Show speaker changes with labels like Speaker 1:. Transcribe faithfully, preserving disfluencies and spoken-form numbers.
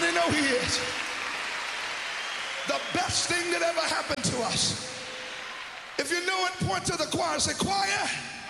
Speaker 1: many know he is? The best thing that ever happened to us. If you know it, point to the choir and say, choir,